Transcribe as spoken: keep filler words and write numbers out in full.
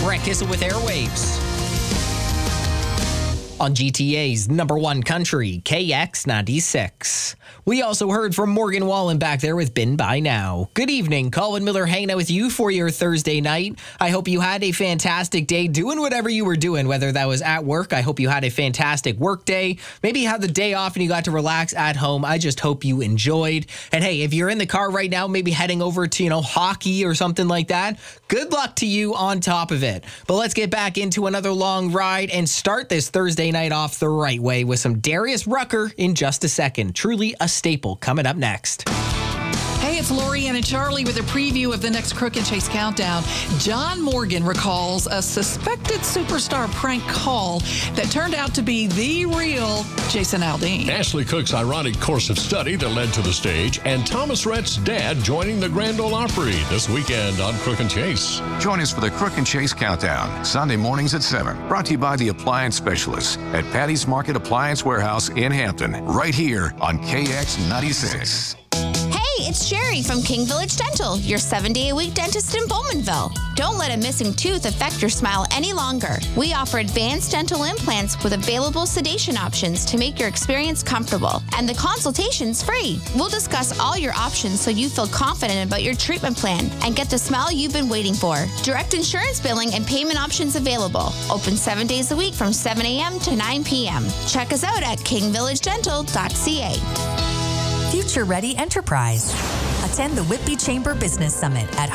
Brett Kissel with Airwaves. On G T A's number one country, K X ninety-six. We also heard from Morgan Wallen back there with Been By Now. Good evening. Colin Miller hanging out with you for your Thursday night. I hope you had a fantastic day doing whatever you were doing, whether that was at work. I hope you had a fantastic work day. Maybe you had the day off and you got to relax at home. I just hope you enjoyed. And hey, if you're in the car right now, maybe heading over to, you know, hockey or something like that, good luck to you on top of it. But let's get back into another long ride and start this Thursday night off the right way with some Darius Rucker in just a second. Truly a staple coming up next. Hey, it's Lorianne and Charlie with a preview of the next Crook and Chase Countdown. John Morgan recalls a suspected superstar prank call that turned out to be the real Jason Aldean. Ashley Cook's ironic course of study that led to the stage, and Thomas Rhett's dad joining the Grand Ole Opry this weekend on Crook and Chase. Join us for the Crook and Chase Countdown, Sunday mornings at seven. Brought to you by the Appliance Specialists at Patty's Market Appliance Warehouse in Hampton, right here on K X ninety-six. Hey, it's Sherry from King Village Dental, your seven-day-a-week dentist in Bowmanville. Don't let a missing tooth affect your smile any longer. We offer advanced dental implants with available sedation options to make your experience comfortable. And the consultation's free. We'll discuss all your options so you feel confident about your treatment plan and get the smile you've been waiting for. Direct insurance billing and payment options available. Open seven days a week from seven a.m. to nine p.m. Check us out at king village dental dot c a. Future Ready Enterprise. Attend the Whitby Chamber Business Summit at